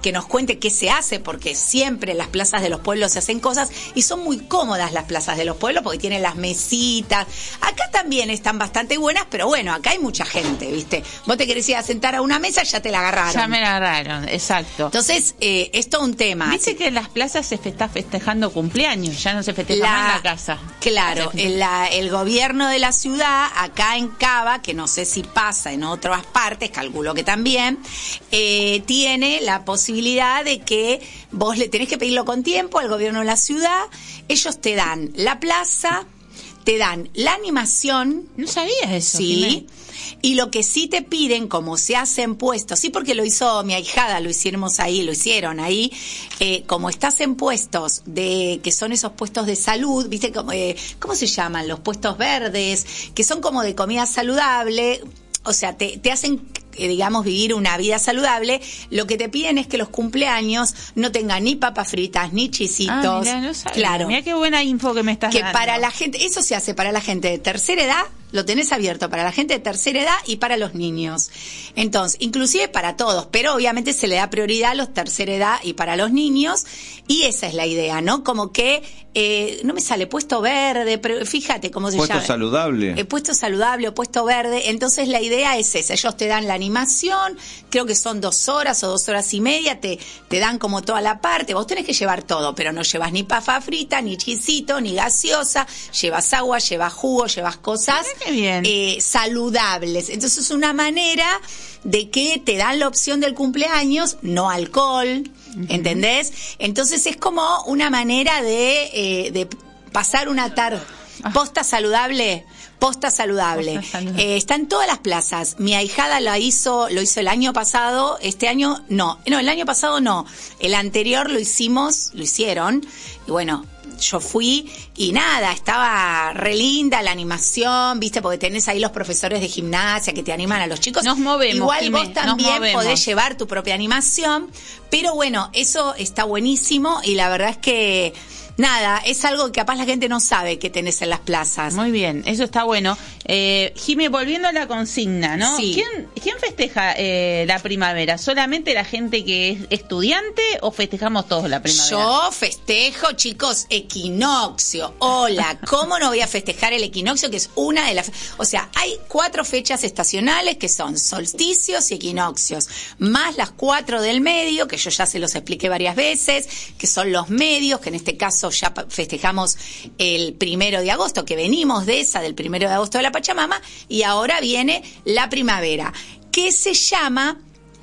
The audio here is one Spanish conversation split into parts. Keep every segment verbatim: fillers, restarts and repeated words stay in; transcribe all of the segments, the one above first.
que nos cuente qué se hace, porque siempre en las plazas de los pueblos se hacen cosas y son muy cómodas las plazas de los pueblos porque tienen las mesitas. Acá también están bastante buenas, pero bueno, acá hay mucha gente, ¿viste? Vos te querés ir a sentar a una mesa, ya te la agarraron. Ya me la agarraron, exacto. Entonces, eh, es todo un tema. Viste Así que en las plazas se está festejando cumpleaños, ya no se festeja La- más en la casa. Claro, el, la- el gobierno de la ciudad, acá en Cava, que no sé si pasa en otras partes, calculo que también, eh, tiene la posibilidad de que vos le tenés que pedirlo con tiempo al gobierno de la ciudad, ellos te dan la plaza, te dan la animación. No sabías eso. Sí. Jimé. Y lo que sí te piden, como se hacen puestos, sí, porque lo hizo mi ahijada, lo hicimos ahí, lo hicieron ahí, eh, como estás en puestos de, que son esos puestos de salud, viste, como, eh, ¿cómo se llaman? Los puestos verdes, que son como de comida saludable, o sea, te, te hacen, eh, digamos, vivir una vida saludable. Lo que te piden es que los cumpleaños no tengan ni papas fritas, ni chisitos. Ah, mirá, no sabía. Claro. Mirá qué buena info que me estás Que dando. para la gente, eso se hace para la gente de tercera edad, lo tenés abierto para la gente de tercera edad y para los niños. Entonces, inclusive para todos, pero obviamente se le da prioridad a los tercera edad y para los niños, y esa es la idea, ¿no? Como que, eh, no me sale puesto verde, pero fíjate cómo se Puesto llama. saludable. Eh, puesto saludable o puesto verde. Entonces la idea es esa, ellos te dan la animación, creo que son dos horas o dos horas y media, te, te dan como toda la parte, vos tenés que llevar todo, pero no llevas ni papa frita, ni chisito, ni gaseosa, llevas agua, llevas jugo, llevas cosas Qué bien. eh, saludables. Entonces es una manera de que te dan la opción del cumpleaños, no alcohol, uh-huh. ¿Entendés? Entonces es como una manera de, eh, de pasar una tarde. Ah. Posta saludable, posta saludable. Posta saludable. Eh, está en todas las plazas. Mi ahijada la hizo, lo hizo el año pasado, este año no, no, el año pasado no. El anterior lo hicimos, lo hicieron, y bueno, yo fui y nada, estaba re linda la animación, viste, porque tenés ahí los profesores de gimnasia que te animan a los chicos. Nos movemos, Igual Jimé, vos también nos movemos. podés llevar tu propia animación, pero bueno, eso está buenísimo y la verdad es que nada, es algo que capaz la gente no sabe que tenés en las plazas. Muy bien, eso está bueno. Eh, Jimé, volviendo a la consigna, ¿no? Sí. ¿Quién, quién festeja eh, la primavera? ¿Solamente la gente que es estudiante o festejamos todos la primavera? Yo festejo, chicos, equinoccio. Hola, ¿cómo no voy a festejar el equinoccio? Que es una de las... O sea, hay cuatro fechas estacionales que son solsticios y equinoccios, más las cuatro del medio, que yo ya se los expliqué varias veces, que son los medios, que en este caso ya festejamos el primero de agosto, que venimos de esa, del primero de agosto de la Pachamama, y ahora viene la primavera, que se llama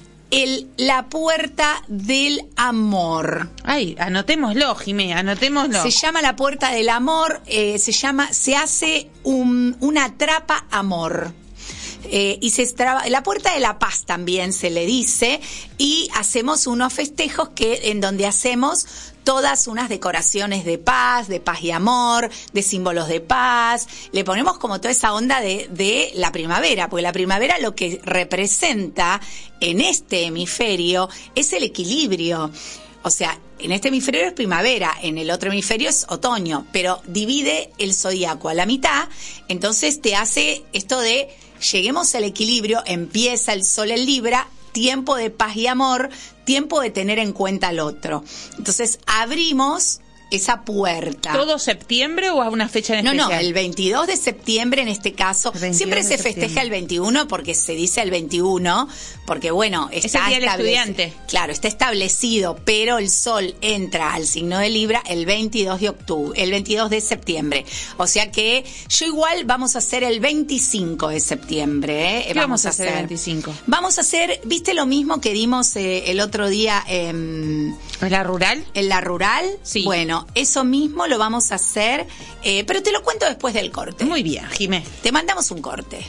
el la puerta del amor. Ay, anotémoslo, Jimé, anotémoslo. Se llama la puerta del amor, eh, se llama, se hace un, una trapa amor. Eh, y se traba, la puerta de la paz también se le dice, y hacemos unos festejos que en donde hacemos todas unas decoraciones de paz, de paz y amor, de símbolos de paz. Le ponemos como toda esa onda de, de la primavera, porque la primavera lo que representa en este hemisferio es el equilibrio. O sea, en este hemisferio es primavera, en el otro hemisferio es otoño, pero divide el zodíaco a la mitad, entonces te hace esto de lleguemos al equilibrio, empieza el sol en Libra, tiempo de paz y amor, tiempo de tener en cuenta al otro. Entonces abrimos esa puerta. ¿Todo septiembre o a una fecha en No, especial? no, el veintidós de septiembre en este caso. Siempre se festeja el veintiuno porque se dice el veintiuno, porque bueno, está es el día del establecido. estudiante. Claro, está establecido, pero el sol entra al signo de Libra el veintidós de octubre, el veintidós de septiembre. O sea que yo igual vamos a hacer el veinticinco de septiembre. ¿eh? ¿Qué vamos a hacer el veinticinco? Vamos a hacer, ¿viste lo mismo que dimos eh, el otro día en... ¿En la rural? En la rural. Sí. Bueno, eso mismo lo vamos a hacer, eh, pero te lo cuento después del corte. Muy bien, Jimé. Te mandamos un corte.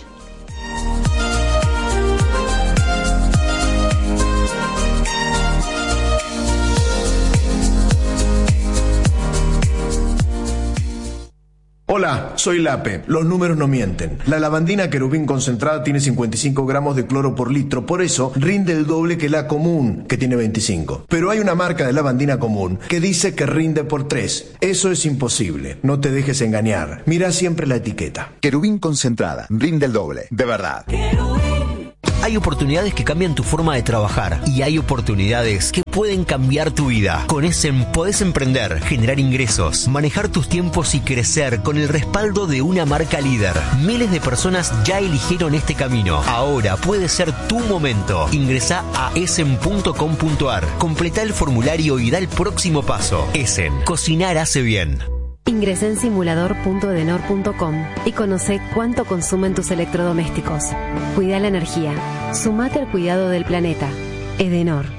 Hola, soy Lape. Los números no mienten. La lavandina querubín concentrada tiene cincuenta y cinco gramos de cloro por litro, por eso rinde el doble que la común, que tiene veinticinco. Pero hay una marca de lavandina común que dice que rinde por tres. Eso es imposible. No te dejes engañar. Mira siempre la etiqueta. Querubín concentrada, rinde el doble, de verdad. Hay oportunidades que cambian tu forma de trabajar y hay oportunidades que pueden cambiar tu vida. Con Essen podés emprender, generar ingresos, manejar tus tiempos y crecer con el respaldo de una marca líder. Miles de personas ya eligieron este camino. Ahora puede ser tu momento. Ingresá a essen punto com punto ar, completá el formulario y da el próximo paso. Essen, cocinar hace bien. Ingresa en simulador punto edenor punto com y conoce cuánto consumen tus electrodomésticos. Cuida la energía. Sumate al cuidado del planeta. Edenor.